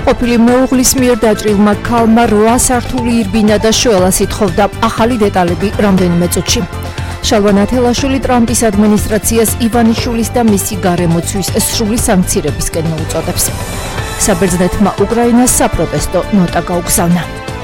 ყოფილი მეუღლის მიერ დაჭრილმა ქალმა 8 სართული ირბინა და შველას ითხოვდა. ახალი დეტალები რამდენიმე წუთში. შალვა ნათელაშვილი ტრამპის ადმინისტრაციას ივანიშვილის და მისი გარემოცვის სრული სანქცირებისკენ მოუწოდებს. საბერძნეთმა უკრაინას საპროტესტო ნოტა გაუგზავნა.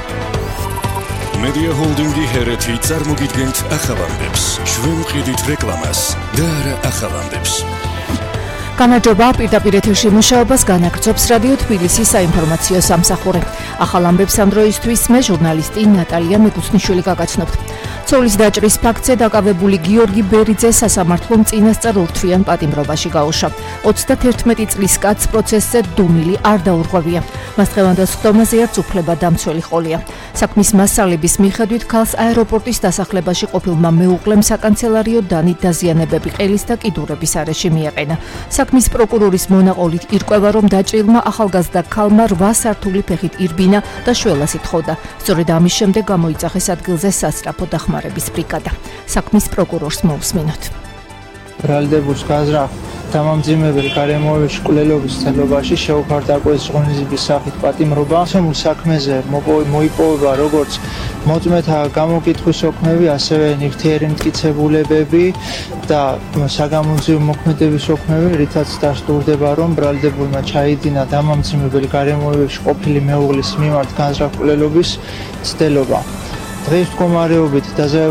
Media Holding-ი ჰერეთი წარმოგიდგენთ ახალამდებს. ჩვენ ვყიდით რეკლამას და არა ახალამდებს. განაჯობა პირდაპირ ეთერში მუშაობას განაგრძობს რადიო თბილისის საინფორმაციო სამსახური. ახალამდებს ამ დროისთვის მე ჟურნალისტი ნატალია მეკუცნიშვილი გაგაცნობთ. ცოლის დაჭრის ფაქტზე დაკავებული გიორგი ბერიძე სასამართლომ წინასწარ ურთვიან პატიმრობაში გაუშვა. 31 წლის კაცს პროცესზე დუმილი არ დაურღვევია. მას დღევანდელ სხდომაზე არც უფლება დამცველი ყოლია. საქმის მასალების მიხედვით ქალს აეროპორტის დასახლებაში ყოფილმა მეუღლემ საკანცელარიო დანით დაზიანებები ყელის და კიდურების არეში მიაყენა. საქმის პროკურორის მონაყოლით ირკვევა, რომ დაჭრილმა ახალგაზრდა ქალმა 8 სართული ფეხით ირბინა და შველას ითხოვდა. სწორედ ამის შემდეგ გამოიძახეს ადგილზე სასწრაფო დახმარების ბრიგადა. საქმის პროკურორს მოусმინოთ. ბრალდებულს გაზრა დამამძიმებელი გარემოების მკვლელობის ცდელობაში შეუქარდა კვეთს სახით პატიმრობა. შემულ საქმეზე მოიპოვება როგორც მოწმეთა გამოკითხვის ოქმები, ასევე ნივთიერი მტკიცებულებები და საგამოძიებო მოქმედების ოქმები, რითაც დასტურდება, რომ ბრალდებულმა ჩაიდინა დამამძიმებელი გარემოებებში ყოფილი მეუღლის მიმართ განზრახულობის ცდელობა. დღეს მდგომარეობით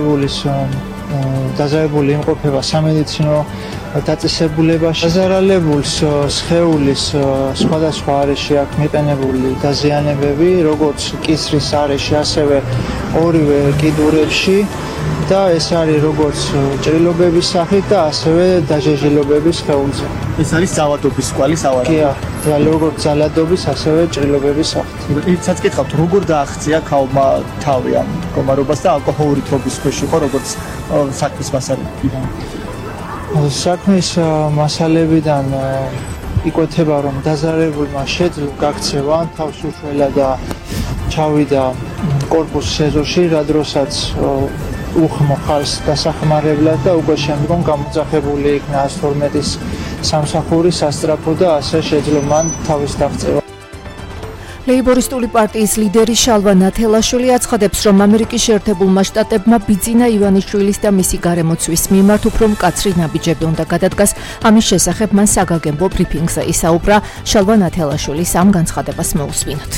დაზავებული იმყოფება სამედიცინო დაწესებულებაში. დაზარალებულს სხეულის სხვადასხვა არეში აქვს მიყენებული დაზიანებები, როგორც კისრის არეში, ასევე ორივე კიდურებში და ეს არის როგორც ჭრილობების სახით და ასევე დაჟეჟილობების სხეულზე. ეს არის ძალადობის კვალი სავარაუდოდ. კი, როგორც ძალადობის, ასევე ჭრილობების სახით. იცაც გითხავთ, როგორ დააღწია ქალმა თავი ამ მდგომარეობას და ალკოჰოლური თრობის ქვეშ იყო, როგორც საქმის მასალებიდან. საქმის მასალებიდან იკვეთება, რომ დაზარალებულმა შეძლო გაქცევა, თავს უშველა და ჩავიდა კორპუსის ეზოში, რა დროსაც უხმო ხალხს დასახმარებლად და უკვე შემდგომ გამოძახებული იქნა 112-ის სამსახური სასწრაფო და ასე შეძლო მან თავის დაღწევა. ლეიბორისტული პარტიის ლიდერი შალვა ნათელაშვილი აცხადებს, რომ ამერიკის შეერთებულმა შტატებმა ბიძინა ივანიშვილის და მისი გარემოცვის მიმართ უფრო მკაცრი ნაბიჯები უნდა გადადგას. ამის შესახებ მან საგაგებო ბრიფინგზე ისაუბრა. შალვა ნათელაშვილის ამ განცხადებას მოусმინოთ.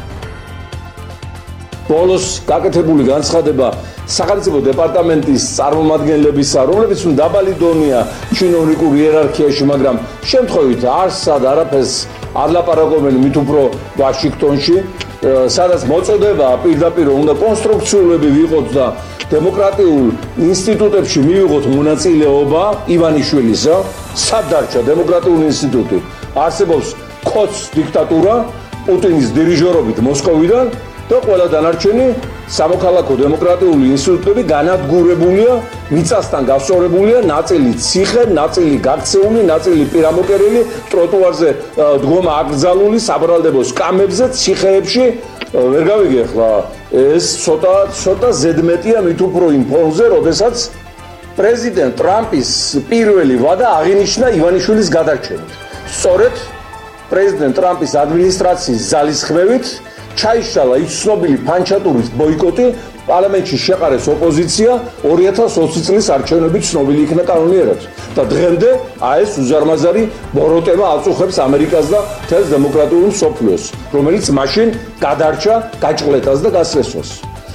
ბოლოს გაკეთებული განცხადება სახელმწიფო დეპარტამენტის წარმომადგენლებისა, რომლებიც დაბალი დონეა ჩინოვნიკურ იერარქიაში, მაგრამ შემთხვევით არსად არაფერს არ ლაპარაკობენ მით უფრო ვაშინგტონში, სადაც მოწოდება პირდაპირ უნდა კონსტრუქციულები ვიყოთ და დემოკრატიულ ინსტიტუტებში მივიღოთ მონაწილეობა ივანიშვილისა. სად დარჩა დემოკრატიული ინსტიტუტი? არსებობს ქოც დიქტატურა პუტინის დირიჟორობით მოსკოვიდან და ყველა დანარჩენი სამოქალაქო დემოკრატიული ინსტიტუტები განადგურებულია, მიწასთან გასწორებულია, ნაწილი ციხე, ნაწილი გაქცეული, ნაწილი პირამოკერილი, ტროტუარზე დგომა აკრძალული, საბრალდებო სკამებზე, ციხეებში. ვერ გავიგე ახლა ეს ცოტა ზედმეტია მით უფრო იმ ფონზე, როდესაც პრეზიდენტ ტრამპის პირველი ვადა აღინიშნა ივანიშვილის გადარჩენით. სწორედ პრეზიდენტ ტრამპის ადმინისტრაციის ძალისხმევით ჩაიშალა ის ცნობილი ფანჩატურის ბოიკოტი, პარლამენტში შეყარეს ოპოზიცია, 2020 წლის არჩევნებით ცნობილი იქნა კანონიერად. და დღემდე ეს უზარმაზარი ბოროტება აწუხებს ამერიკას და მთელს დემოკრატიულ მსოფლიოს, რომელიც მაშინ გადარჩა გაჭყლეტას და გასწრესვას.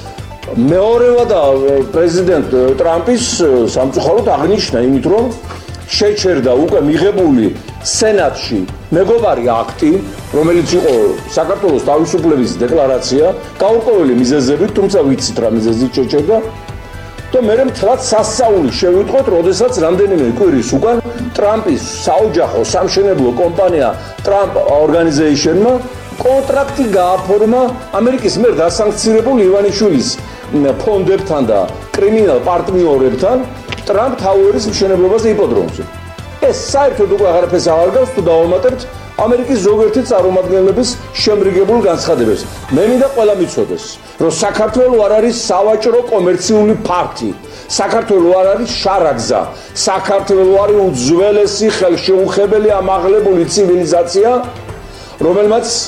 მეორე და პრეზიდენტ ტრამპის სამწუხაროდ აღნიშნა იმით, რომ შეჩერდა უკვე მიღებული სენატში მეგობარი აქტი, რომელიც იყო საქართველოს თავისუფლების დეკლარაცია, გაურკვეველი მიზეზებით, თუმცა ვიცით რა მიზეზით შეჩერდა. და მე მთლად სასწაული შევიტყვეთ, როდესაც რამდენიმე კვირის უკან ტრამპის საოჯახო სამშენებლო კომპანია Trump Organization-მა კონტრაქტი გააფორმა ამერიკის მიერ დასანქცირებულ ივანიშვილის ფონდებთან და კრიმინალ პარტნიორებთან Trump Tower-ის მშენებლობაზე იპოდრომზე. ეს საერთოდ უკვე აღარაფერს აღარ გავს თუ დავამატებთ ამერიკის ზოგიერთი წარმომადგენლების შემრიგებულ განცხადებებს. მე მინდა ყველა მიცოდეს, რომ საქართველო არ არის სავაჭრო კომერციული ფართი. საქართველო არ არის შარაგზა. საქართველო არის უძველესი ხელშეუხებელი ამაღლებული ცივილიზაცია, რომელმაც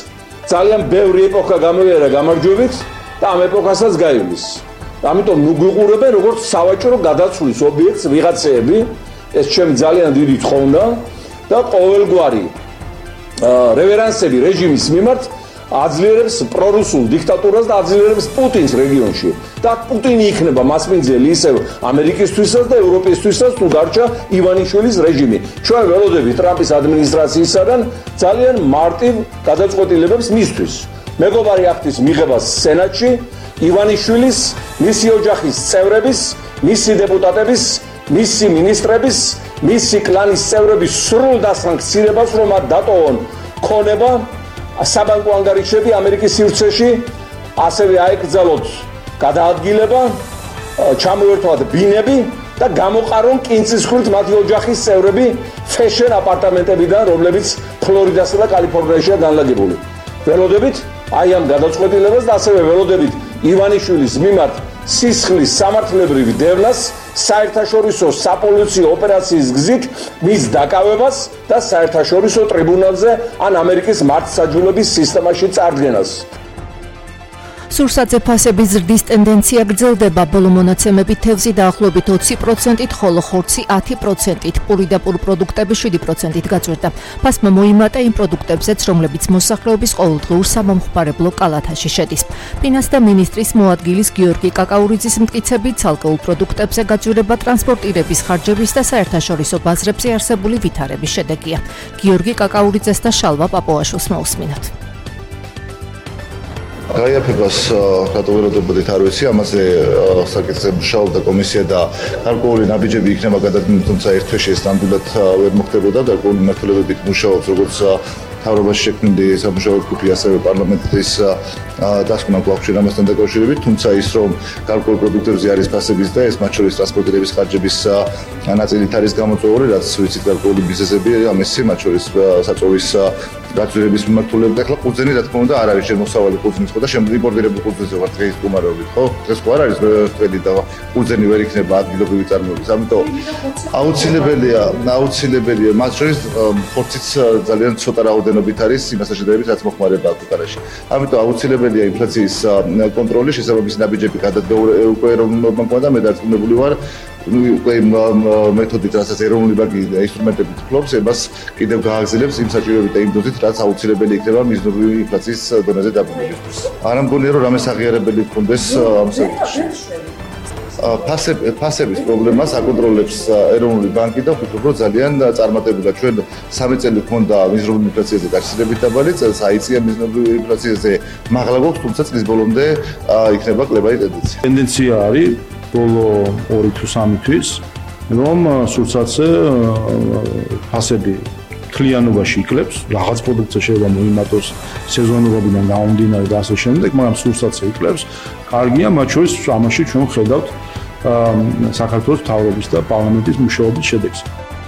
ძალიან ბევრი ეპოქა გამოვიარა გამარჯვებით და ამ ეპოქასაც გაივლის. ამიტომ ნუ გვიყურებენ როგორც სავაჭრო გადაცვლის ობიექტს ვიღაცეები, ეს ჩემი ძალიან დიდი თხოვნა და ყოველგვარი რევერანსები რეჟიმის მიმართ აძლიერებს პრორუსულ დიქტატურას და აძლიერებს პუტინს რეგიონში. და პუტინი იქნება მასპინძელი ისევ ამერიკისთვისაც და ევროპისთვისაც თუ დარჩა ივანიშვილის რეჟიმი. ჩვენ ველოდებით ტრამპის ადმინისტრაციისაგან ძალიან მარტივ გადაწყვეტილებებს მისთვის. მეგობარი აქტის მიღებას სენატში ივანიშვილის, მისი ოჯახის წევრების, მისი დეპუტატების, მისი მინისტრების, მისი კლანის წევრების სრულ დასანქცირებას, რომ მათ დატოვონ ქონება, საბანკო ანგარიშები ამერიკის სივრცეში, ასევე აეკრძალოთ გადაადგილება, ჩამოერთვათ ბინები და გამოყარონ კინცისყრით მათი ოჯახის წევრები ფეშენ აპარტამენტებიდან, რომლებიც ფლორიდასა და კალიფორნიაშია განლაგებული. ველოდებით აი ამ გადაწყვეტილებას და ასევე ველოდებით ივანიშვილის მიმართ სისხლის სამართლებრივი დევნას, საერთაშორისო საპოლიციო ოპერაციის გზით მის დაკავებას და საერთაშორისო ტრიბუნალზე ან ამერიკის მართლმსაჯულების სისტემაში წარდგენას. სურსათზე ფასების ზრდის ტენდენცია გრძელდება. ბოლო მონაცემებით თევზი დაახლოებით 20%-ით, ხოლო ხორცი 10%-ით, პური და პურ პროდუქტები 7%-ით გაწვერდა. ფასმა მოიმატა იმ პროდუქტებზეც, რომლებიც მოსახლეობის ყოველდღიურ სამომხმარებლო კალათაში შედის. ფინანსთა მინისტრის მოადგილის გიორგი კაკაურიძის მტკიცებით, ცალკეულ პროდუქტებზე გაძვირება ტრანსპორტირების ხარჯების და საერთაშორისო ბაზრებზე არსებული ვითარების შედეგია. გიორგი კაკაურიძეს და შალვა პაპოაშვილს მოусმინოთ. გაიაფებას რატო ველოდებოდით არ ვიცი, ამაზე საკითხზე მუშაობდა კომისია და გარკვეული ნაბიჯები იქნება გადადგმული, თუმცა ერთ თვეში ეს ნამდვილად ვერ მოხდებოდა. გარკვეული მმართველობებით მუშაობს, როგორც მთავრობაში შექმნილი სამუშაო ჯგუფი, ასევე პარლამენტის დასკვნა გვაქვს ამასთან დაკავშირებით, თუმცა ის რომ გარკვეულ პროდუქტებზე არის ფასების და ეს მათ შორის ტრანსპორტირების ხარჯების ნაწილით არის გამოწვეული, რაც ვიცით გარკვეული ბიზნესები ამისი, მათ შორის საწოვის გაწვირების მიმართულებით. ახლა ყურძენი რა თქმა უნდა არ არის შემოსავალი ყურძნის ხო და შემოიმპორტირებული ყურძენზე ვარ დღეს გუმარობით, ხო? დღეს ხო არ არის ყველი და ყურძენი ვერ იქნება ადგილობრივი წარმოების. ამიტომ აუცილებელია მათ შორის ხორციც ძალიან ცოტა რაოდენობით არის იმასთან შედარებით, რაც მოხმარება აქვს უკანაში. ამიტომ აუცილებელია ინფლაციის კონტროლი, შესაბამისი ნაბიჯები გადადგა უკვე ეროვნულ ბანკმა და მე დარწმუნებული ვარ უკვე მეთოდით, რასაც ეროვნული ბანკი ინსტრუმენტებით ფლობს, ებას კიდევ გააგრძელებს იმ საჭიროებით და იმ დოზით, რაც აუცილებელი იქნება მიზნობრივი ინფლაციის დონეზე დაბრუნებისთვის. არ ამგონია, რომ რამეს აღიარებელი გქონდეს ამ საკითხში. ფასების პრობლემას აკონტროლებს ეროვნული ბანკი და ვფიქრობ, რომ ძალიან წარმატებულად ჩვენ 3 წელი გქონდა მიზნობრივი ინფლაციაზე გასაგებად დაბალი, წელს აიწია მიზნობრივი ინფლაციაზე მაღლა გვაქვს, თუმცა წლის ბოლომდე იქნება კლებადი ტენდენცია. ტენდენცია არის ბოლო 2 თუ 3 თვის, რომ სურსათზე ფასები თლიანობაში იკლებს, რაღაც პროდუქტზე შეიძლება მოიმატოს სეზონურობიდან გამომდინარე და ასე შემდეგ, მაგრამ სურსათზე იკლებს. კარგია, მათ შორის ამაში ჩვენ ხედავთ საქართველოს მთავრობის და პარლამენტის მუშაობის შედეგს.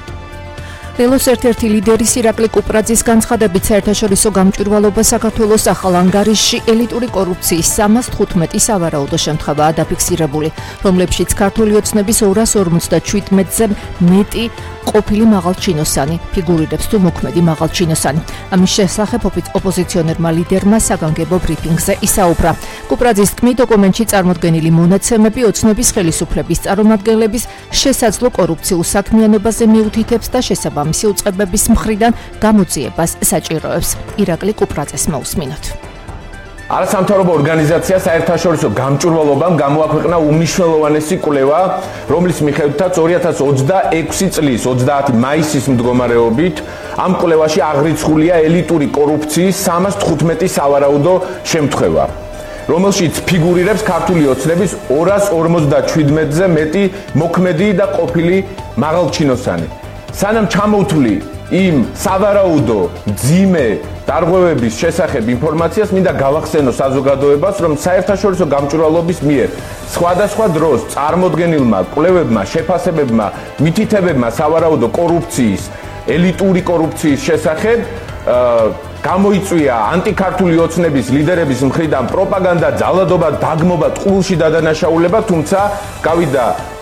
ველოს ერთ-ერთი ლიდერი ირაკლი კუპრაძის განცხადებით, საერთაშორისო გამჭვირვალობა საქართველოს ახალ ანგარიშში ელიტური კორუფციის 315 სავარაუდო შემთხვევაა დაფიქსირებული, რომლებშიც ქართული ოცნების 257-ზე მეტი ყოფილი მაღალჩინოსანი ფიგურირებს თუ მოქმედი მაღალჩინოსანი. ამის შესახებ ოპოზიციონერმა ლიდერმა საგანგებო ბრიფინგზე ისაუბრა. კუპრაძის თქმით, დოკუმენტში წარმოდგენილი მონაცემები ოცნების ხელისუფლების წარმომადგენლების შესაძლო კორუფციულ საქმიანობაზე მიუთითებს და შესაბამისი უწყებების მხრიდან გამოძიებას საჭიროებს. ირაკლი კუპრაძეს მოусმინოთ. არასამთავრობო ორგანიზაცია საერთაშორისო გამჭვირვალობამ გამოაქვეყნა უმნიშვნელოვანესი კვლევა, რომლის მიხედვითაც 2026 წლის 30 მაისის მდგომარეობით ამ კვლევაში აღრიცხულია ელიტური კორუფციის 315 სავარაუდო შემთხვევა, რომელშიც ფიგურირებს ქართული ოცნების 257-ზე მეტი მოქმედი და ყოფილი მაღალჩინოსანი. სანამ ჩამოვთვლი იმ სავარაუდო ძიმე დარღვევების შესახებ ინფორმაციას, მინდა გავახსენო საზოგადოებას, რომ საერთაშორისო გამჭვირვალობის მიერ სხვადასხვა დროს წარმოდგენილმა კვლევებმა, შეფასებებმა, მითითებებმა სავარაუდო კორუფციის, ელიტური კორუფციის შესახებ გამოიწვია ანტიქართული ოცნების ლიდერების მხრიდან პროპაგანდა, ძალადობა, დაგმობა, ტყუილში დადანაშაულება, თუმცა გავიდა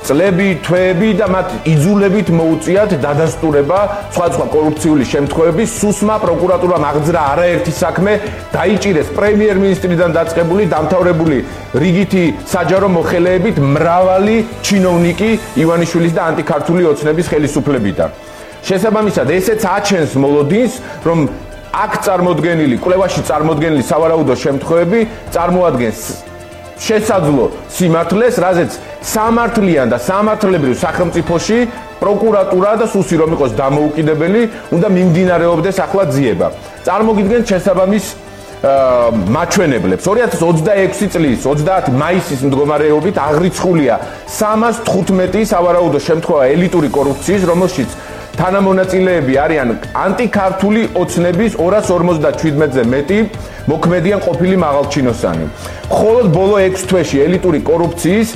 წლები, თვეები და მათ იძულებით მოუწიათ დადასტურება სხვადასხვა კორუფციული შემთხვევების. სუსმა პროკურატურამ აღძრა არაერთი საქმე, დაიჭირეს პრემიერ-მინისტრიდან დაწყებული დამთავრებული რიგითი საჯარო მოხელეებით მრავალი ჩინოვნიკი ივანიშვილის და ანტიქართული ოცნების ხელისუფლებიდან. შესაბამისად, ესეც აჩენს მოლოდინს, რომ აქ წარმოდგენილი, კვლევაში წარმოდგენილი სავარაუდო შემთხვევები წარმოადგენს შესაძლო სიმართლეს, რაზეც სამართლიან და სამართლებრივ სახელმწიფოში პროკურატურა და სუსი რომ იყოს დამოუკიდებელი, უნდა მიმდინარეობდეს ახლა ძიება. წარმოგიდგენთ შესაბამის მაჩვენებლებს. 2026 წლის 30 მაისის მდგომარეობით აღრიცხულია 315 სავარაუდო შემთხვევა ელიტური კორუფციის, რომელშიც თანამონაწილეები არიან ანტიქართული ოცნების 257-ზე მეტი მოქმედიან ყოფილი მაღალჩინოსანი. მხოლოდ ბოლო 6 თვეში ელიტური კორუფციის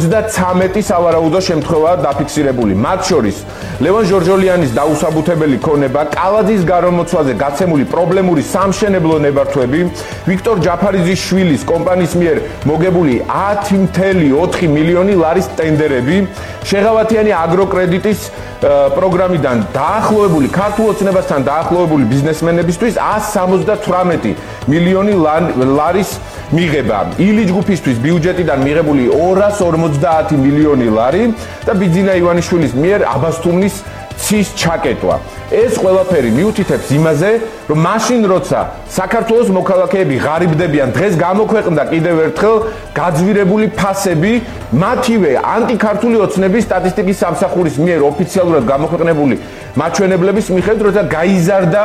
33 სავარაუდო შემთხვევაა დაფიქსირებული. მათ შორის ლევან ჟორჟოლიანის დაუსაბუთებელი ქონება, კალაძის გარემოცვაზე გაცემული პრობლემური სამშენებლო ნებართვები, ვიქტორ ჯაფარიძის შვილის კომპანიის მიერ მოგებული 10.4 მილიონი ლარის ტენდერები, შეღავათიანი აგროკრედიტის პროგრამიდან დაახლოებული ქართულ ოცნებასთან დაახლოებული ბიზნესმენებისთვის 178 მილიონი ლარის მიღება. ილიჯ ჯგუფისთვის ბიუჯეტიდან მიღებული 250 მილიონი ლარი და ბიძინა ივანიშვილის მიერ აბასთუმნის ცის ჩაკეტვა. ეს ყველაფერი მიუთითებს იმაზე, რომ მაშინ როცა საქართველოს მოქალაქეები ღარიბდებიან, დღეს გამოქვეყნდა კიდევ ერთხელ გაძვირებული ფასები მათივე ანტიქართული ოცნების სტატისტიკის სამსახურის მიერ ოფიციალურად გამოქვეყნებული მაჩვენებლების მიხედვით, როცა გაიზარდა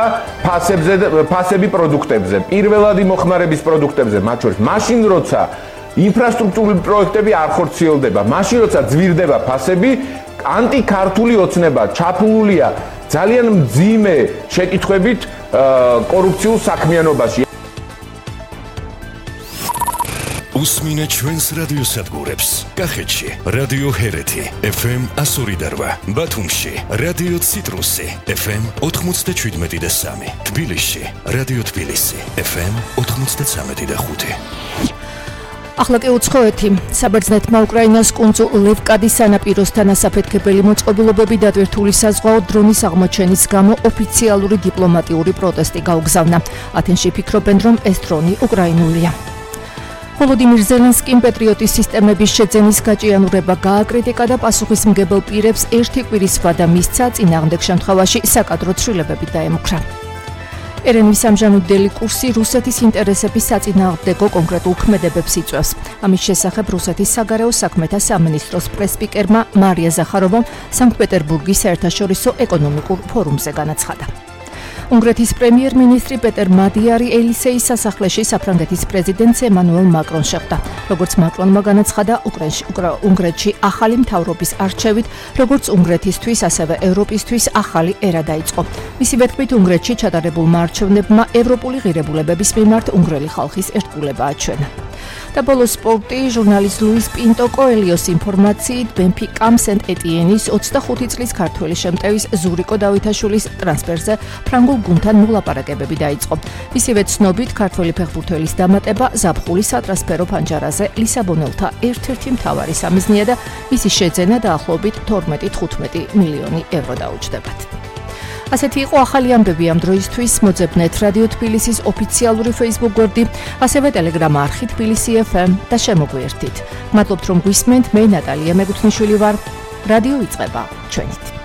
ფასები პროდუქტებზე, პირველადი მოხმარების პროდუქტებზე, მათ შორის მაშინ როცა ინფრასტრუქტურული პროექტები არ ხორციელდება, მაშინ როცა ძვირდება ფასები, ანტიქართული ოცნება ჩაფლულია ძალიან მძიმე შეკითხვებით კორუფციულ საქმიანობაში. უსმინე ჩვენს რადიოსადგურებს. კახეთში რადიო ჰერეთი FM 102.8, ბათუმში რადიო ციტრუსი FM 97.3, თბილისში რადიო თბილისი FM 93.5. ახლა კი უცხოეთი. საბერძნეთმა უკრაინას კუნძულ ლევკადის სანაპიროსთან ასაფეთქებელი მოწყობილობები დატვირთული საზღვაო დრონის აღმოჩენის გამო ოფიციალური დიპლომატიური პროტესტი გაუგზავნა. ათენში ფიქრობენ, რომ ეს დრონი უკრაინულია. ვოლოდიმირ ზელენსკიმ პეტრიოტის სისტემების შეძენის გაჭიანურება გააკრიტიკა და პასუხისმგებელ პირებს ერთი კვირის ვადა მისცა, წინააღმდეგ შემთხვევაში საკადრო ცვლილებებით დაემუქრა. ერევნის ამჟამინდელი კურსი რუსეთის ინტერესების საწინააღმდეგო კონკრეტულ ქმედებებს იწვევს. ამის შესახებ რუსეთის საგარეო საქმეთა სამინისტროს პრესპიკერმა მარია ზახაროვამ სანქტ-პეტერბურგის საერთაშორისო ეკონომიკურ ფორუმზე განაცხადა. უნგრეთის პრემიერ-მინისტრი პეტერ მადიარი ელისეის სასახლეში საფრანგეთის პრეზიდენტს ემანუელ მაკრონს შეხვდა. როგორც მაკრონმა განაცხადა, უნგრეთში ახალი მთავრობის არჩევით, როგორც უნგრეთისთვის, ასევე ევროპისთვის ახალი ერა დაიწყო. მისივე თქმით, უნგრეთში ჩატარებულმა არჩევნებმა ევროპული ღირებულებების მიმართ უნგრელი ხალხის ერთგულება აჩვენა. და ბოლო სპორტი, ჟურნალისტ ლუის პინტო კოელიოს ინფორმაციით, ბენფიკამ სენტ-ეტიენის 25 წლის ქართველი შემტევის ზურიკო დავითაშვილის ტრანსფერზე ფრანგულ გუნდთან მოლაპარაკებები დაიწყო. მისივე ცნობით, ქართველი ფეხბურთელის დამატება ზაფხულის სატრანსფერო ფანჯარაზე ლისაბონელთა ერთ-ერთი მთავარი სამიზნეა და მისი შეძენა დაახლოებით 12-15 მილიონი ევრო დაუჯდებათ. ასეთი იყო ახალი ამბები ამ დროისთვის. მოძებნეთ რადიო თბილისის ოფიციალური Facebook გვერდი, ასევე Telegram არხი თბილისი FM და შემოგვიერთდით. მადლობთ რომ გვისმენთ. მე ნატალია მეგუთნიშვილი ვარ. რადიო იწყება ჩვენით.